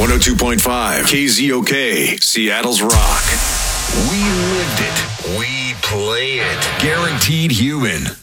102.5 KZOK, Seattle's Rock. We lived it. We play it. Guaranteed Human.